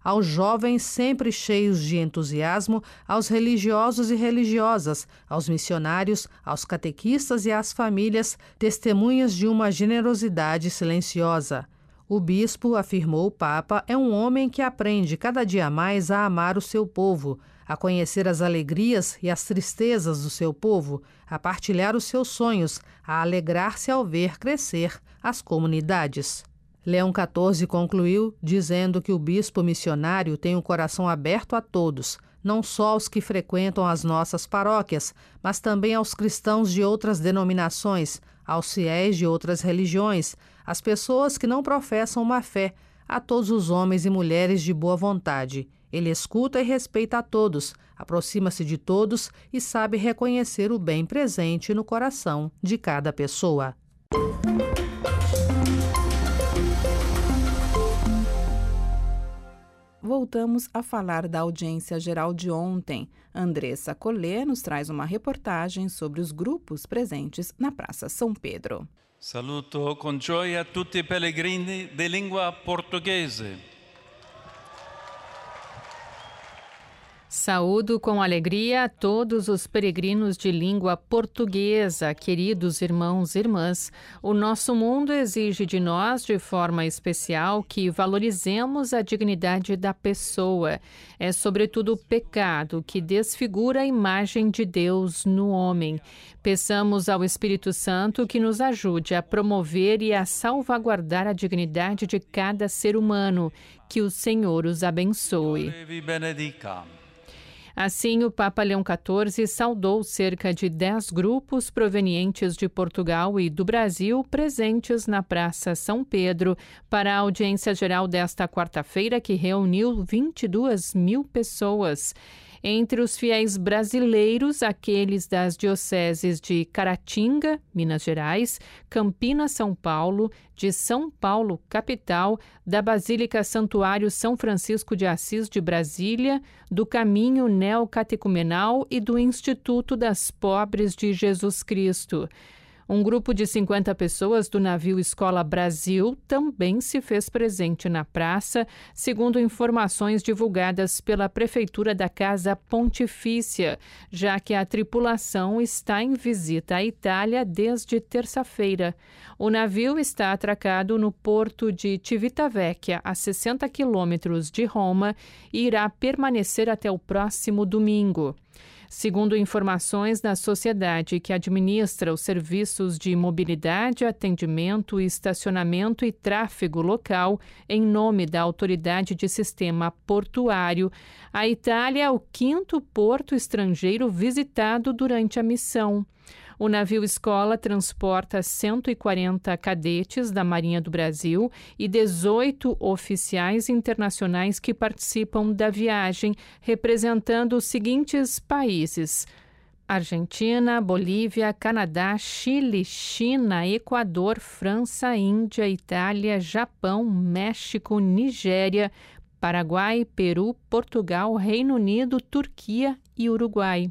aos jovens sempre cheios de entusiasmo, aos religiosos e religiosas, aos missionários, aos catequistas e às famílias, testemunhas de uma generosidade silenciosa. O bispo, afirmou o Papa, é um homem que aprende cada dia mais a amar o seu povo, a conhecer as alegrias e as tristezas do seu povo, a partilhar os seus sonhos, a alegrar-se ao ver crescer as comunidades. Leão XIV concluiu dizendo que o bispo missionário tem o coração aberto a todos, não só aos que frequentam as nossas paróquias, mas também aos cristãos de outras denominações, aos fiéis de outras religiões, às pessoas que não professam uma fé, a todos os homens e mulheres de boa vontade. Ele escuta e respeita a todos, aproxima-se de todos e sabe reconhecer o bem presente no coração de cada pessoa. Voltamos a falar da audiência geral de ontem. Andressa Collet nos traz uma reportagem sobre os grupos presentes na Praça São Pedro. Saluto con gioia tutti i pellegrini di lingua portoghese. Saúdo com alegria a todos os peregrinos de língua portuguesa, queridos irmãos e irmãs. O nosso mundo exige de nós, de forma especial, que valorizemos a dignidade da pessoa. É sobretudo o pecado que desfigura a imagem de Deus no homem. Peçamos ao Espírito Santo que nos ajude a promover e a salvaguardar a dignidade de cada ser humano. Que o Senhor os abençoe. Assim, o Papa Leão XIV saudou cerca de 10 grupos provenientes de Portugal e do Brasil presentes na Praça São Pedro para a audiência geral desta quarta-feira, que reuniu 22 mil pessoas. Entre os fiéis brasileiros, aqueles das dioceses de Caratinga, Minas Gerais, Campinas, São Paulo, de São Paulo, capital, da Basílica Santuário São Francisco de Assis de Brasília, do Caminho Neocatecumenal e do Instituto das Pobres de Jesus Cristo. Um grupo de 50 pessoas do navio Escola Brasil também se fez presente na praça, segundo informações divulgadas pela Prefeitura da Casa Pontifícia, já que a tripulação está em visita à Itália desde terça-feira. O navio está atracado no porto de Civitavecchia, a 60 quilômetros de Roma, e irá permanecer até o próximo domingo. Segundo informações da sociedade que administra os serviços de mobilidade, atendimento, estacionamento e tráfego local, em nome da Autoridade de Sistema Portuário, a Itália é o 5º porto estrangeiro visitado durante a missão. O navio Escola transporta 140 cadetes da Marinha do Brasil e 18 oficiais internacionais que participam da viagem, representando os seguintes países: Argentina, Bolívia, Canadá, Chile, China, Equador, França, Índia, Itália, Japão, México, Nigéria, Paraguai, Peru, Portugal, Reino Unido, Turquia e Uruguai.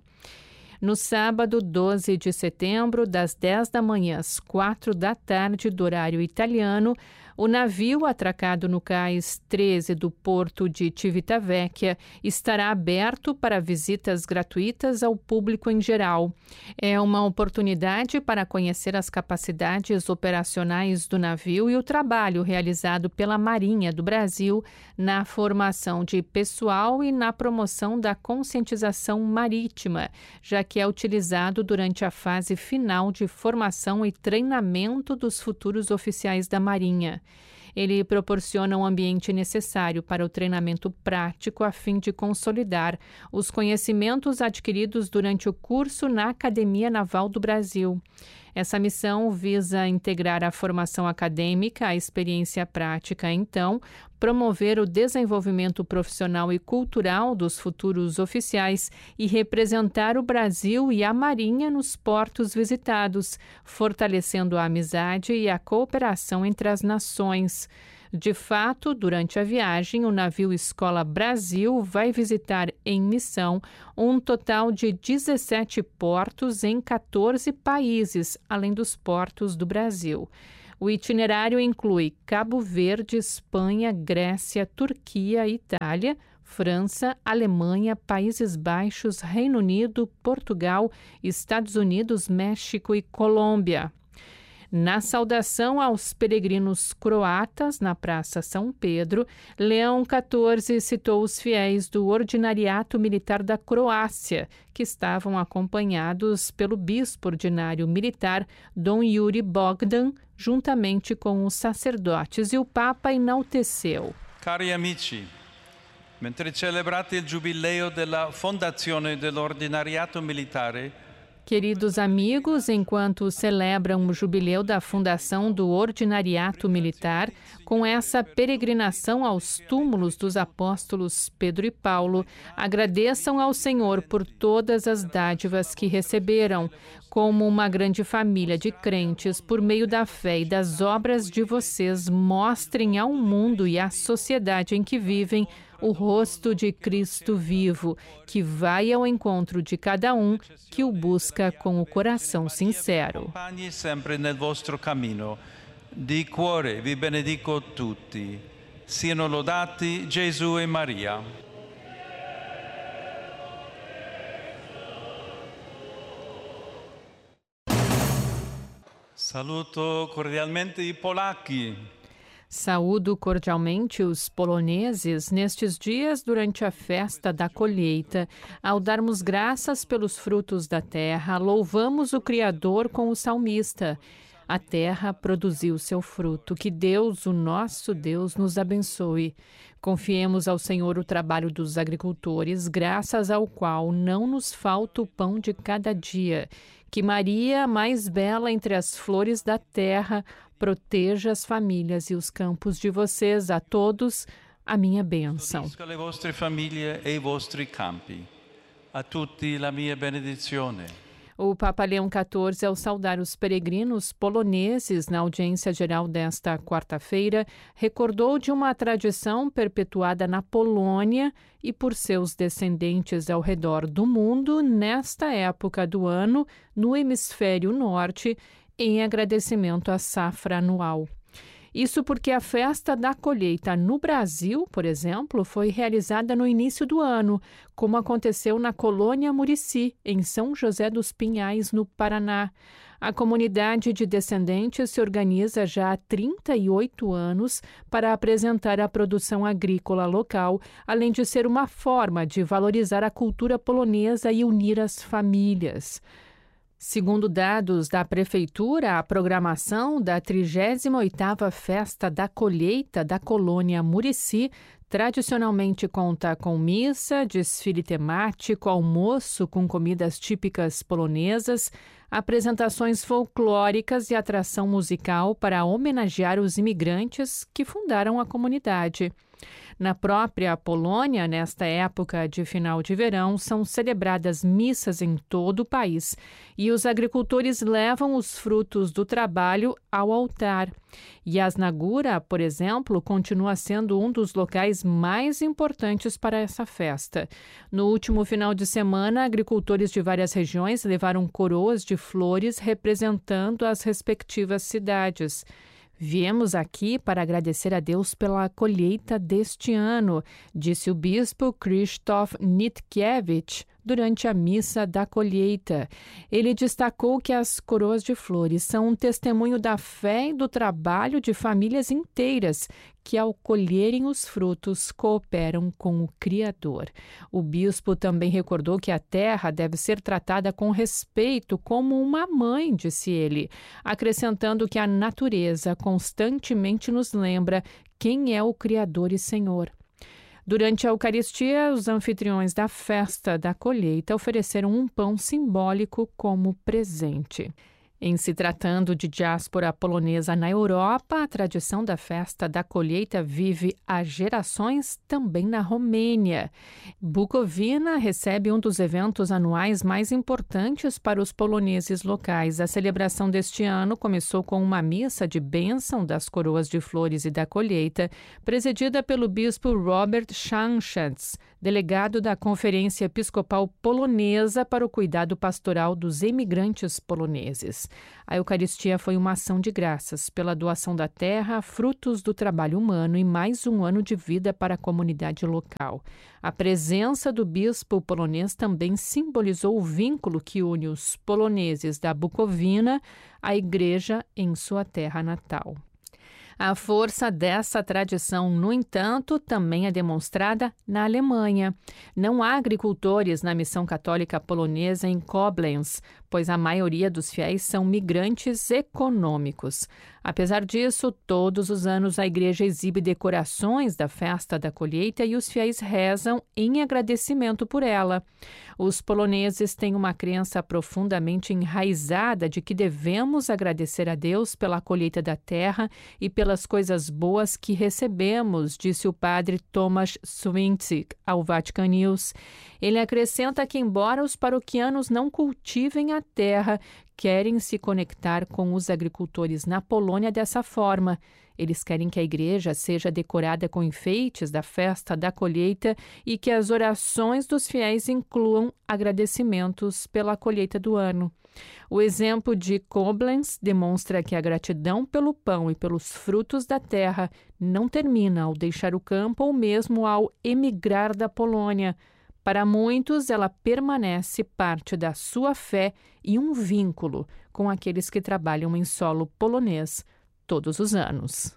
No sábado, 12 de setembro, das 10 da manhã às 4 da tarde do horário italiano, o navio atracado no cais 13 do porto de Civitavecchia estará aberto para visitas gratuitas ao público em geral. É uma oportunidade para conhecer as capacidades operacionais do navio e o trabalho realizado pela Marinha do Brasil na formação de pessoal e na promoção da conscientização marítima, já que é utilizado durante a fase final de formação e treinamento dos futuros oficiais da Marinha. Ele proporciona um ambiente necessário para o treinamento prático a fim de consolidar os conhecimentos adquiridos durante o curso na Academia Naval do Brasil. Essa missão visa integrar a formação acadêmica à experiência prática, então, promover o desenvolvimento profissional e cultural dos futuros oficiais e representar o Brasil e a Marinha nos portos visitados, fortalecendo a amizade e a cooperação entre as nações. De fato, durante a viagem, o navio Escola Brasil vai visitar em missão um total de 17 portos em 14 países, além dos portos do Brasil. O itinerário inclui Cabo Verde, Espanha, Grécia, Turquia, Itália, França, Alemanha, Países Baixos, Reino Unido, Portugal, Estados Unidos, México e Colômbia. Na saudação aos peregrinos croatas na Praça São Pedro, Leão XIV citou os fiéis do Ordinariato Militar da Croácia, que estavam acompanhados pelo bispo ordinário militar Dom Yuri Bogdan, juntamente com os sacerdotes, e o Papa enalteceu. Cari amici, mentre celebrate il giubileo della fondazione dell'Ordinariato Militare, Queridos amigos, enquanto celebram o jubileu da fundação do Ordinariato Militar, com essa peregrinação aos túmulos dos apóstolos Pedro e Paulo, agradeçam ao Senhor por todas as dádivas que receberam, como uma grande família de crentes, por meio da fé e das obras de vocês, mostrem ao mundo e à sociedade em que vivem o rosto de Cristo vivo, que vai ao encontro de cada um que o busca com o coração sincero. Acompanhi sempre nel vostro cammino. Di cuore vi benedico tutti. Siano lodati Gesù e Maria. Saluto cordialmente i polacchi. Saúdo cordialmente os poloneses nestes dias durante a festa da colheita. Ao darmos graças pelos frutos da terra, louvamos o Criador com o salmista. A terra produziu seu fruto. Que Deus, o nosso Deus, nos abençoe. Confiemos ao Senhor o trabalho dos agricultores, graças ao qual não nos falta o pão de cada dia. Que Maria, a mais bela entre as flores da terra, proteja as famílias e os campos de vocês, a todos, a minha bênção. Le vostre famiglie e i vostri campi. A tutti la mia benedizione. O Papa Leão XIV, ao saudar os peregrinos poloneses na audiência geral desta quarta-feira, recordou de uma tradição perpetuada na Polônia e por seus descendentes ao redor do mundo nesta época do ano, no hemisfério norte, em agradecimento à safra anual. Isso porque a festa da colheita no Brasil, por exemplo, foi realizada no início do ano, como aconteceu na colônia Murici, em São José dos Pinhais, no Paraná. A comunidade de descendentes se organiza já há 38 anos para apresentar a produção agrícola local, além de ser uma forma de valorizar a cultura polonesa e unir as famílias. Segundo dados da Prefeitura, a programação da 38ª Festa da Colheita da colônia Murici tradicionalmente conta com missa, desfile temático, almoço com comidas típicas polonesas, apresentações folclóricas e atração musical para homenagear os imigrantes que fundaram a comunidade. Na própria Polônia, nesta época de final de verão, são celebradas missas em todo o país e os agricultores levam os frutos do trabalho ao altar. Jasnagura, por exemplo, continua sendo um dos locais mais importantes para essa festa. No último final de semana, agricultores de várias regiões levaram coroas de flores representando as respectivas cidades. Viemos aqui para agradecer a Deus pela colheita deste ano, disse o bispo Krzysztof Nitkiewicz durante a missa da colheita. Ele destacou que as coroas de flores são um testemunho da fé e do trabalho de famílias inteiras que, ao colherem os frutos, cooperam com o Criador. O bispo também recordou que a terra deve ser tratada com respeito como uma mãe, disse ele, acrescentando que a natureza constantemente nos lembra quem é o Criador e Senhor. Durante a Eucaristia, os anfitriões da festa da colheita ofereceram um pão simbólico como presente. Em se tratando de diáspora polonesa na Europa, a tradição da festa da colheita vive há gerações também na Romênia. Bukovina recebe um dos eventos anuais mais importantes para os poloneses locais. A celebração deste ano começou com uma missa de bênção das coroas de flores e da colheita, presidida pelo bispo Robert Szankowicz, delegado da Conferência Episcopal Polonesa para o Cuidado Pastoral dos Imigrantes Poloneses. A Eucaristia foi uma ação de graças pela doação da terra, frutos do trabalho humano e mais um ano de vida para a comunidade local. A presença do bispo polonês também simbolizou o vínculo que une os poloneses da Bucovina à igreja em sua terra natal. A força dessa tradição, no entanto, também é demonstrada na Alemanha. Não há agricultores na missão católica polonesa em Koblenz, pois a maioria dos fiéis são migrantes econômicos. Apesar disso, todos os anos a igreja exibe decorações da festa da colheita e os fiéis rezam em agradecimento por ela. Os poloneses têm uma crença profundamente enraizada de que devemos agradecer a Deus pela colheita da terra e pelas coisas boas que recebemos, disse o padre Tomasz Swinczyk ao Vatican News. Ele acrescenta que, embora os paroquianos não cultivem a terra, querem se conectar com os agricultores na Polônia dessa forma. Eles querem que a igreja seja decorada com enfeites da festa da colheita e que as orações dos fiéis incluam agradecimentos pela colheita do ano. O exemplo de Koblenz demonstra que a gratidão pelo pão e pelos frutos da terra não termina ao deixar o campo ou mesmo ao emigrar da Polônia. Para muitos, ela permanece parte da sua fé e um vínculo com aqueles que trabalham em solo polonês todos os anos.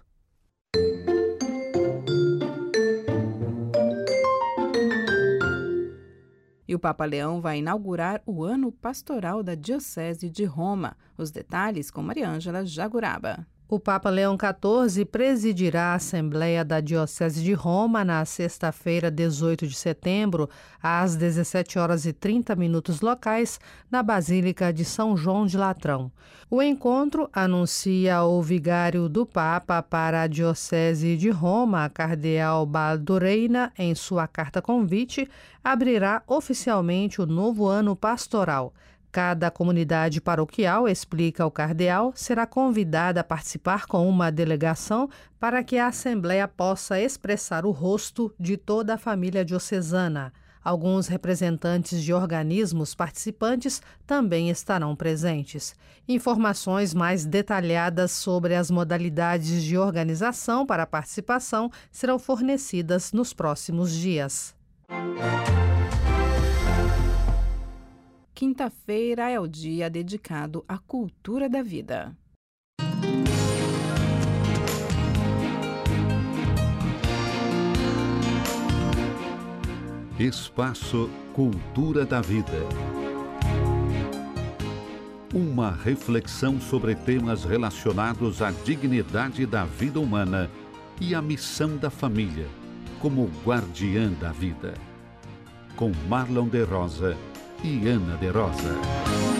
E o Papa Leão vai inaugurar o ano pastoral da Diocese de Roma. Os detalhes com Mariângela Jaguraba. O Papa Leão XIV presidirá a Assembleia da Diocese de Roma na sexta-feira, 18 de setembro, às 17h30 locais, na Basílica de São João de Latrão. O encontro, anuncia o vigário do Papa para a Diocese de Roma, cardeal Baldoreina, em sua carta-convite, abrirá oficialmente o novo ano pastoral. Cada comunidade paroquial, explica o cardeal, será convidada a participar com uma delegação para que a Assembleia possa expressar o rosto de toda a família diocesana. Alguns representantes de organismos participantes também estarão presentes. Informações mais detalhadas sobre as modalidades de organização para a participação serão fornecidas nos próximos dias. Quinta-feira é o dia dedicado à cultura da vida. Espaço Cultura da Vida. Uma reflexão sobre temas relacionados à dignidade da vida humana e à missão da família como guardiã da vida. Com Marlon de Rosa e Ana de Rosa.